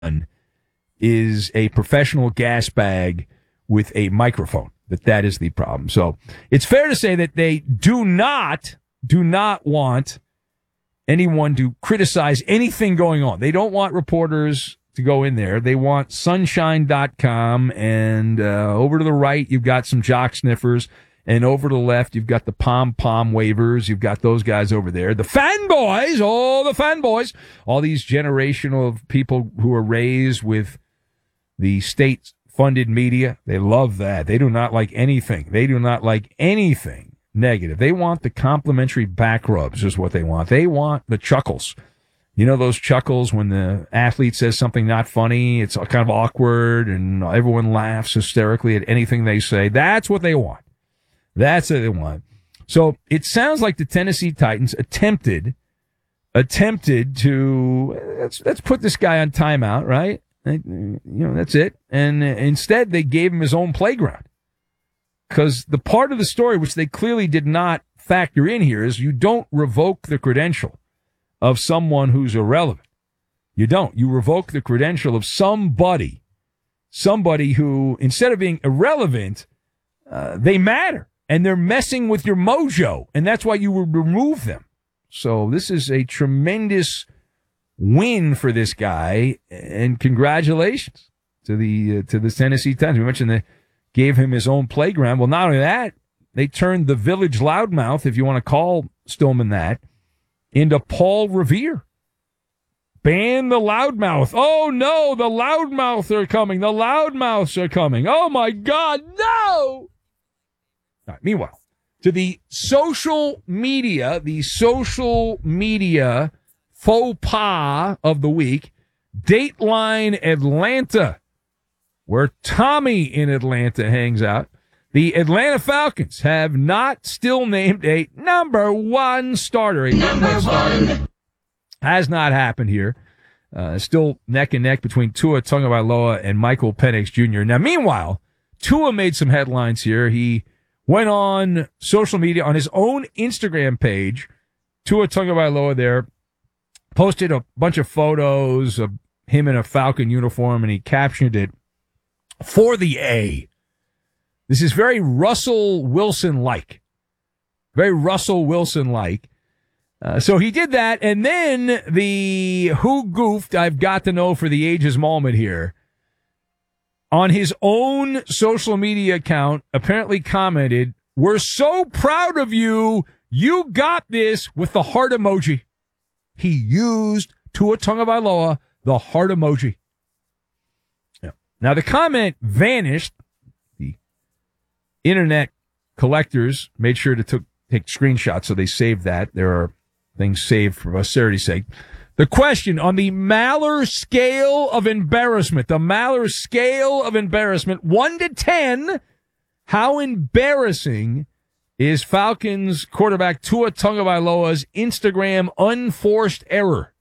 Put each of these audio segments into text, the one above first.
is a professional gas bag with a microphone. That is the problem. So it's fair to say that they do not want anyone to criticize anything going on. They don't want reporters to go in there. They want sunshine.com, and over to the right, you've got some jock sniffers, and over to the left, you've got the pom-pom wavers. You've got those guys over there. The fanboys, all these generational people who are raised with the state-funded media. They love that. They do not like anything. Negative. They want the complimentary back rubs is what they want. They want the chuckles. You know those chuckles when the athlete says something not funny, it's kind of awkward, and everyone laughs hysterically at anything they say. That's what they want. So it sounds like the Tennessee Titans attempted to, let's put this guy on timeout, right? That's it. And instead they gave him his own playground. Because the part of the story which they clearly did not factor in here is you don't revoke the credential of someone who's irrelevant. You don't. You revoke the credential of somebody who, instead of being irrelevant, they matter. And they're messing with your mojo. And that's why you would remove them. So this is a tremendous win for this guy. And congratulations to the Tennessee Titans. We mentioned they gave him his own playground. Well, not only that, they turned the village loudmouth, if you want to call Stillman that, into Paul Revere. Ban the loudmouth. Oh, no, the loudmouths are coming. Oh, my God, no! All right, meanwhile, to the social media faux pas of the week, Dateline Atlanta, where Tommy in Atlanta hangs out. The Atlanta Falcons have not still named a number one starter. Has not happened here. Still neck and neck between Tua Tagovailoa and Michael Penix Jr. Now, meanwhile, Tua made some headlines here. He went on social media on his own Instagram page. Tua Tagovailoa there posted a bunch of photos of him in a Falcon uniform, and he captioned it, "For the A." This is very Russell Wilson-like. So he did that, and then the who goofed I've got to know for the ages moment here on his own social media account apparently commented, "We're so proud of you. You got this," with the heart emoji. He used Tua Tagovailoa, the heart emoji. Yeah. Now the comment vanished. The internet collectors made sure to take screenshots, so they saved that. There are things saved for posterity's sake. The question on the Maller scale of embarrassment, 1 to 10, how embarrassing is Falcons quarterback Tua Tagovailoa's Instagram unforced error?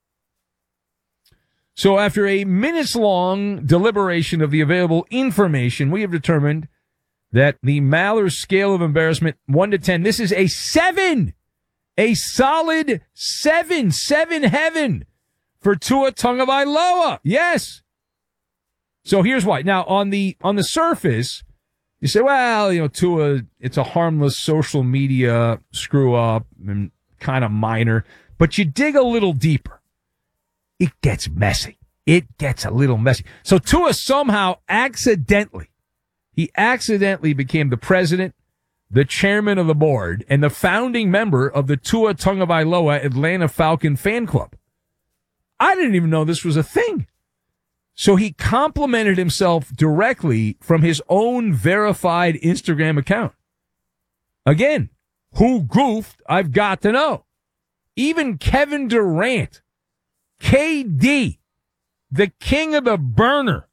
So after a minutes-long deliberation of the available information, we have determined that the Maller scale of embarrassment, 1 to 10, this is a 7. A solid 7 heaven for Tua Tagovailoa. Yes. So here's why. Now, on the surface, you say, well, Tua, it's a harmless social media screw up and kind of minor. But you dig a little deeper, it gets messy. It gets a little messy. So Tua somehow accidentally became the president, the chairman of the board, and the founding member of the Tua Tagovailoa Atlanta Falcon fan club. I didn't even know this was a thing. So he complimented himself directly from his own verified Instagram account. Again, who goofed? I've got to know. Even Kevin Durant, KD, the king of the burner,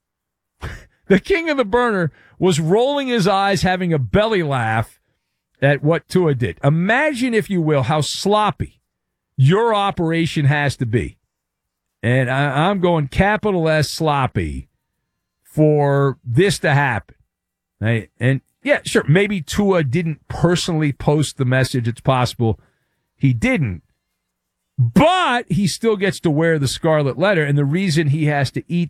was rolling his eyes, having a belly laugh at what Tua did. Imagine, if you will, how sloppy your operation has to be. And I'm going capital S sloppy for this to happen. Right? And yeah, sure, maybe Tua didn't personally post the message. It's possible he didn't. But he still gets to wear the scarlet letter, and the reason he has to eat